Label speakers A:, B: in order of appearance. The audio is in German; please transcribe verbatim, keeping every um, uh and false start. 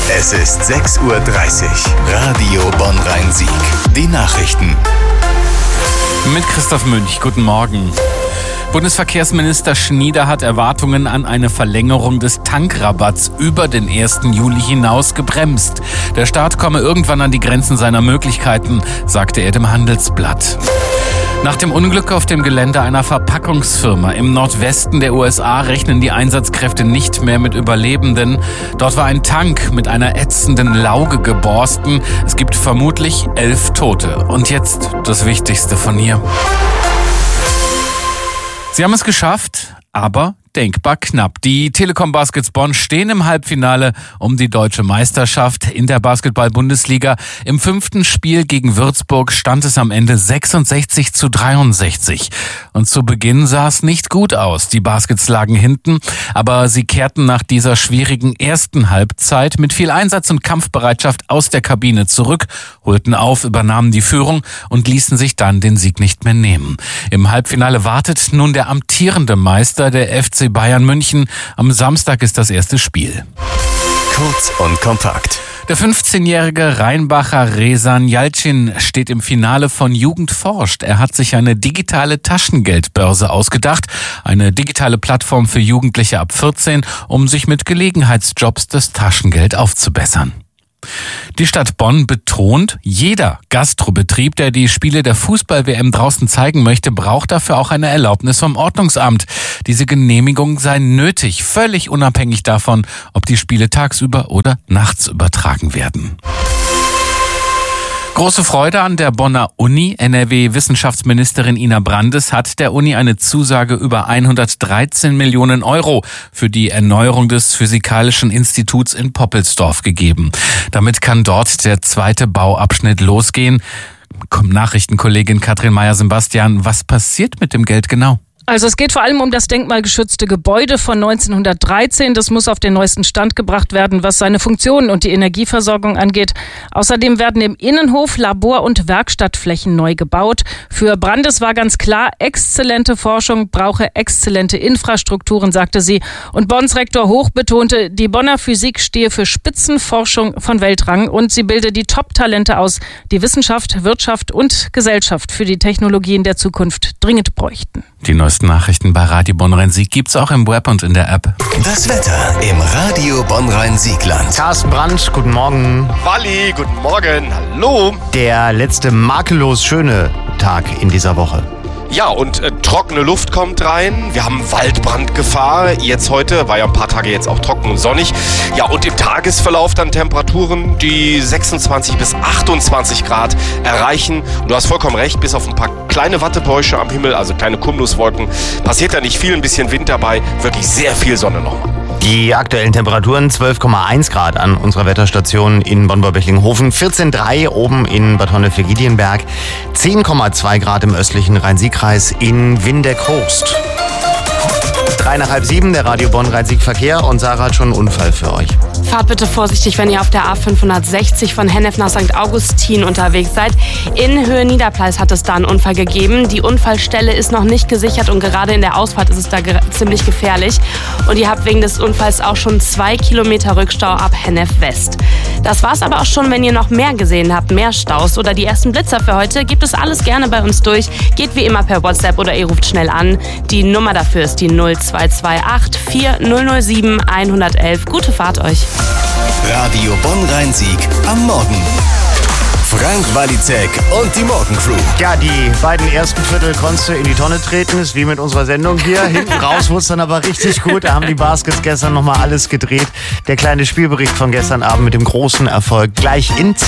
A: Es ist sechs Uhr dreißig. Radio Bonn-Rhein-Sieg. Die Nachrichten.
B: Mit Christoph Münch. Guten Morgen. Bundesverkehrsminister Schnieder hat Erwartungen an eine Verlängerung des Tankrabatts über den ersten Juli hinaus gebremst. Der Staat komme irgendwann an die Grenzen seiner Möglichkeiten, sagte er dem Handelsblatt. Nach dem Unglück auf dem Gelände einer Verpackungsfirma im Nordwesten der U S A rechnen die Einsatzkräfte nicht mehr mit Überlebenden. Dort war ein Tank mit einer ätzenden Lauge geborsten. Es gibt vermutlich elf Tote. Und jetzt das Wichtigste von hier. Sie haben es geschafft, aber denkbar knapp. Die Telekom Baskets Bonn stehen im Halbfinale um die deutsche Meisterschaft in der Basketball-Bundesliga. Im fünften Spiel gegen Würzburg stand es am Ende sechsundsechzig zu dreiundsechzig. Und zu Beginn sah es nicht gut aus. Die Baskets lagen hinten, aber sie kehrten nach dieser schwierigen ersten Halbzeit mit viel Einsatz und Kampfbereitschaft aus der Kabine zurück, holten auf, übernahmen die Führung und ließen sich dann den Sieg nicht mehr nehmen. Im Halbfinale wartet nun der amtierende Meister, der F C Bayern München. Am Samstag ist das erste Spiel.
A: Kurz und kompakt.
B: Der fünfzehnjährige Rheinbacher Rezan Yalcin steht im Finale von Jugend forscht. Er hat sich eine digitale Taschengeldbörse ausgedacht, eine digitale Plattform für Jugendliche ab vierzehn, um sich mit Gelegenheitsjobs das Taschengeld aufzubessern. Die Stadt Bonn betont, jeder Gastrobetrieb, der die Spiele der Fußball-W M draußen zeigen möchte, braucht dafür auch eine Erlaubnis vom Ordnungsamt. Diese Genehmigung sei nötig, völlig unabhängig davon, ob die Spiele tagsüber oder nachts übertragen werden. Große Freude an der Bonner Uni. N R W-Wissenschaftsministerin Ina Brandes hat der Uni eine Zusage über hundertdreizehn Millionen Euro für die Erneuerung des Physikalischen Instituts in Poppelsdorf gegeben. Damit kann dort der zweite Bauabschnitt losgehen. Nachrichtenkollegin Katrin Meyer-Sebastian, was passiert mit dem Geld genau?
C: Also es geht vor allem um das denkmalgeschützte Gebäude von neunzehnhundertdreizehn. Das muss auf den neuesten Stand gebracht werden, was seine Funktionen und die Energieversorgung angeht. Außerdem werden im Innenhof Labor- und Werkstattflächen neu gebaut. Für Brandes war ganz klar, exzellente Forschung brauche exzellente Infrastrukturen, sagte sie. Und Bonns Rektor Hoch betonte, die Bonner Physik stehe für Spitzenforschung von Weltrang und sie bilde die Top-Talente aus, die Wissenschaft, Wirtschaft und Gesellschaft für die Technologien der Zukunft dringend bräuchten.
B: Die neuesten Nachrichten bei Radio Bonn-Rhein-Sieg gibt's auch im Web und in der App.
A: Das Wetter im Radio Bonn-Rhein-Siegland.
D: Carsten Brandt, guten Morgen.
E: Wally, guten Morgen. Hallo.
D: Der letzte makellos schöne Tag in dieser Woche.
E: Ja, und äh, trockene Luft kommt rein. Wir haben Waldbrandgefahr. Jetzt heute, war ja ein paar Tage jetzt auch trocken und sonnig. Ja, und im Tagesverlauf dann Temperaturen, die sechsundzwanzig bis achtundzwanzig Grad erreichen. Und du hast vollkommen recht, bis auf ein paar kleine Wattebäusche am Himmel, also kleine Cumuluswolken, passiert da nicht viel, ein bisschen Wind dabei, wirklich sehr viel Sonne nochmal.
D: Die aktuellen Temperaturen zwölf Komma eins Grad an unserer Wetterstation in Bonn-Bechlingenhofen, vierzehn Komma drei oben in Bad Honnef-Giedienberg, zehn Komma zwei Grad im östlichen Rhein-Sieg-Kreis in Windeck-Host. Drei nach halb sieben, der Radio Bonn-Rhein-Sieg-Verkehr und Sarah hat schon einen Unfall für euch.
F: Fahrt bitte vorsichtig, wenn ihr auf der A fünfhundertsechzig von Hennef nach Sankt Augustin unterwegs seid. In Höhe Niederpleis hat es da einen Unfall gegeben. Die Unfallstelle ist noch nicht gesichert und gerade in der Ausfahrt ist es da ge- ziemlich gefährlich. Und ihr habt wegen des Unfalls auch schon zwei Kilometer Rückstau ab Hennef West. Das war's aber auch schon, wenn ihr noch mehr gesehen habt, mehr Staus oder die ersten Blitzer für heute, gebt es alles gerne bei uns durch. Geht wie immer per WhatsApp oder ihr ruft schnell an. Die Nummer dafür ist die null zwei zwei acht vier null null sieben eins eins eins. Gute Fahrt euch.
A: Radio Bonn-Rhein-Sieg am Morgen. Frank Walizek und die Morgencrew.
D: Ja, die beiden ersten Viertel konntest du in die Tonne treten, ist wie mit unserer Sendung hier. Hinten raus wurde es dann aber richtig gut. Da haben die Baskets gestern nochmal alles gedreht. Der kleine Spielbericht von gestern Abend mit dem großen Erfolg gleich in